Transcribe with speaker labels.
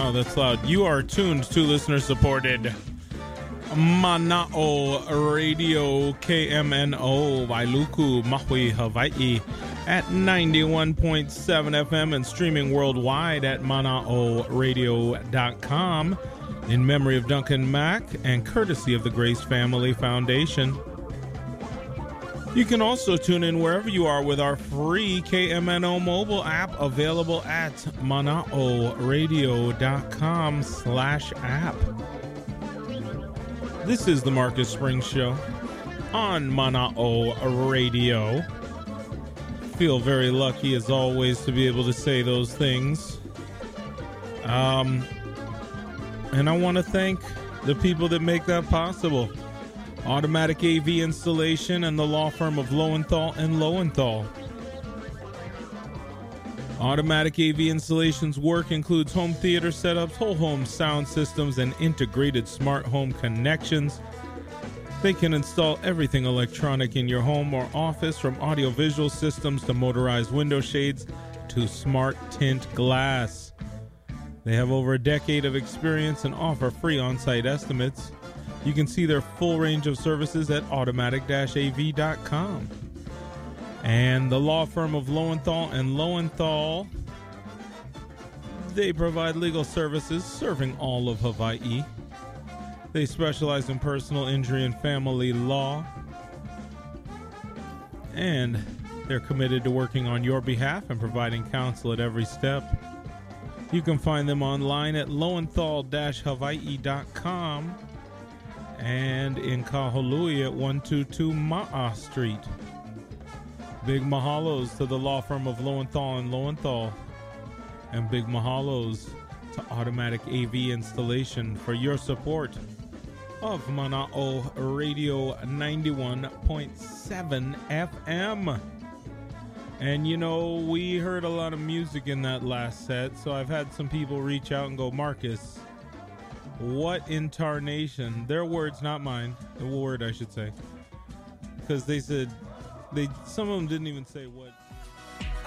Speaker 1: Wow, that's loud. You are tuned to listener-supported Mana'o Radio KMNO Wailuku, Maui, Hawaii at 91.7 FM and streaming worldwide at mana'oradio.com in memory of Duncan Mack and courtesy of the Grace Family Foundation. You can also tune in wherever you are with our free KMNO mobile app available at mana'oradio.com/app. This is the Marcus Springs Show on Mana'o Radio. Feel very lucky as always to be able to say those things. And I want to thank the people that make that possible. Automatic AV Installation and the law firm of Lowenthal and Lowenthal. Automatic AV Installation's work includes home theater setups, whole home sound systems, and integrated smart home connections. They can install everything electronic in your home or office, from audiovisual systems to motorized window shades to smart tint glass. They have over a decade of experience and offer free on-site estimates. You can see their full range of services at automatic-av.com. And the law firm of Lowenthal and Lowenthal, they provide legal services serving all of Hawaii. They specialize in personal injury and family law. And they're committed to working on your behalf and providing counsel at every step. You can find them online at lowenthal-hawaii.com and in Kahului at 122 Ma'a Street. Big mahalos to the law firm of Lowenthal and Lowenthal, and big mahalos to Automatic AV Installation for your support of Mana'o Radio 91.7 FM. And you know, we heard a lot of music in that last set, so I've had some people reach out and go, Marcus, what in tarnation? Their words, not mine. The word, I should say. Because they said, some of them didn't even say what